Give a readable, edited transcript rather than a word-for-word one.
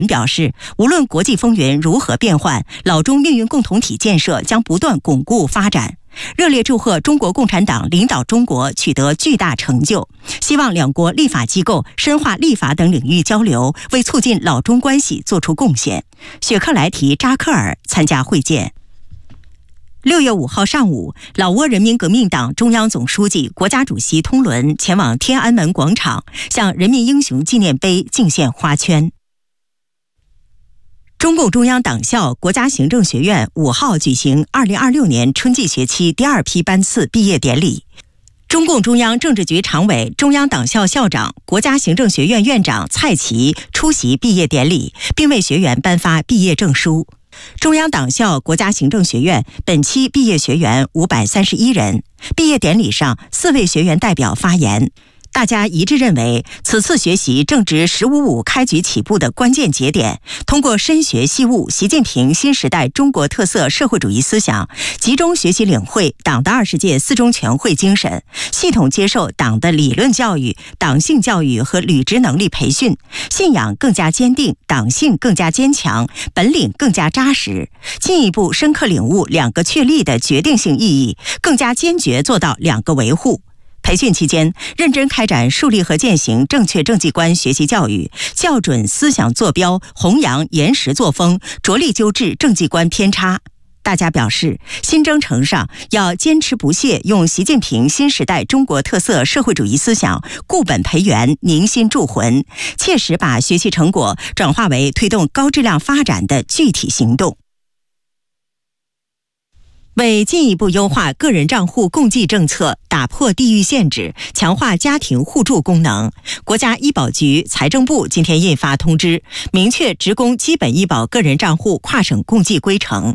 表示，无论国际风云如何变幻，老中命运共同体建设将不断巩固发展。热烈祝贺中国共产党领导中国取得巨大成就，希望两国立法机构深化立法等领域交流，为促进老中关系做出贡献。雪克莱提扎克尔参加会见。6月5号上午，老挝人民革命党中央总书记、国家主席通伦前往天安门广场，向人民英雄纪念碑敬献花圈。中共中央党校国家行政学院5号举行2026年春季学期第2批班次毕业典礼。中共中央政治局常委、中央党校校长、国家行政学院院长蔡奇出席毕业典礼，并为学员颁发毕业证书。中央党校国家行政学院本期毕业学员531人。毕业典礼上，4位学员代表发言。大家一致认为，此次学习正值“15+5”开局起步的关键节点，通过深学细悟习近平新时代中国特色社会主义思想，集中学习领会党的20届4中全会精神，系统接受党的理论教育、党性教育和履职能力培训，信仰更加坚定，党性更加坚强，本领更加扎实，进一步深刻领悟2个确立的决定性意义，更加坚决做到2个维护。培训期间，认真开展树立和践行正确政绩观学习教育，校准思想坐标，弘扬严实作风，着力纠治政绩观偏差。大家表示，新征程上要坚持不懈用习近平新时代中国特色社会主义思想固本培元、凝心铸魂，切实把学习成果转化为推动高质量发展的具体行动。为进一步优化个人账户共济政策，打破地域限制，强化家庭互助功能，国家医保局、财政部今天印发通知，明确职工基本医保个人账户跨省共济规程。